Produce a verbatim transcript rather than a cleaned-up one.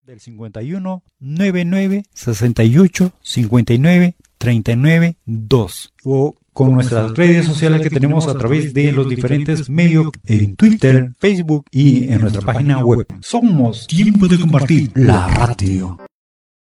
del cincuenta y uno, noventa y nueve, sesenta y ocho, cincuenta y nueve, treinta y nueve, dos o con nuestras redes sociales que tenemos a través de los diferentes medios en Twitter, Facebook y en nuestra página web. Somos Tiempo de Compartir, la radio.